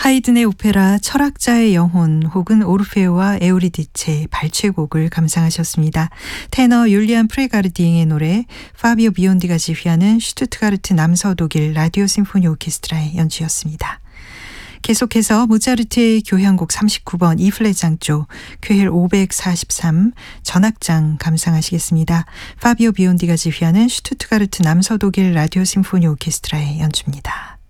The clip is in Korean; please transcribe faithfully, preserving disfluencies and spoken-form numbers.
하이든의 오페라 철학자의 영혼 혹은 오르페오와 에우리디체 발췌곡을 감상하셨습니다. 테너 율리안 프레가르디잉의 노래, 파비오 비온디가 지휘하는 슈투트가르트 남서독일 라디오 심포니 오케스트라의 연주였습니다. 계속해서 모차르트의 교향곡 삼십구 번 E플랫 장조 쾌헬 오백사십삼 전악장 감상하시겠습니다. 파비오 비온디가 지휘하는 슈투트가르트 남서독일 라디오 심포니 오케스트라의 연주입니다.